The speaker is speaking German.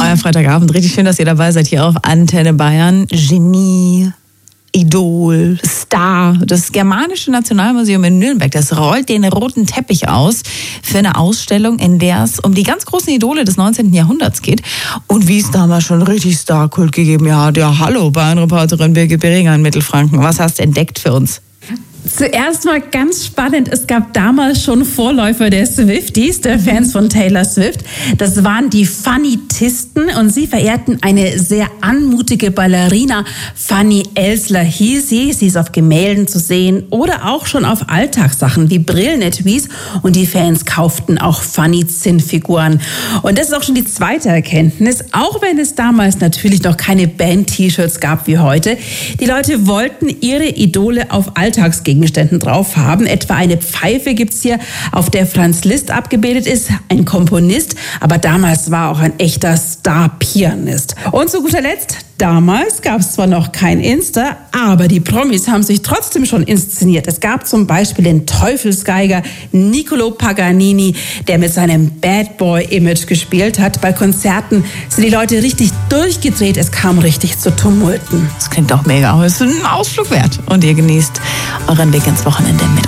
Bayern Freitagabend. Richtig schön, dass ihr dabei seid hier auf Antenne Bayern. Genie, Idol, Star. Das Germanische Nationalmuseum in Nürnberg, das rollt den roten Teppich aus für eine Ausstellung, in der es um die ganz großen Idole des 19. Jahrhunderts geht. Und wie es damals schon richtig Starkult gegeben hat. Ja, hallo, Bayern-Reporterin Birgit Beringer in Mittelfranken. Was hast du entdeckt für uns? Zuerst mal ganz spannend, es gab damals schon Vorläufer der Swifties, der Fans von Taylor Swift. Das waren die Fannytisten und sie verehrten eine sehr anmutige Ballerina. Fanny Elssler hieß sie. Sie ist auf Gemälden zu sehen oder auch schon auf Alltagssachen wie Brillenetuis. Und die Fans kauften auch Fanny-Zinnfiguren. Und das ist auch schon die zweite Erkenntnis. Auch wenn es damals natürlich noch keine Band-T-Shirts gab wie heute. Die Leute wollten ihre Idole auf Alltagsgegenständen drauf haben. Etwa eine Pfeife gibt's hier, auf der Franz Liszt abgebildet ist, ein Komponist, aber damals war auch ein echter Star-Pianist. Und zu guter Letzt, damals gab es zwar noch kein Insta, aber die Promis haben sich trotzdem schon inszeniert. Es gab zum Beispiel den Teufelsgeiger Niccolo Paganini, der mit seinem Bad Boy-Image gespielt hat. Bei Konzerten sind die Leute richtig durchgedreht. Es kam richtig zu Tumulten. Das klingt doch mega, aber es ist ein Ausflug wert. Und ihr genießt euren Weg ins Wochenende mit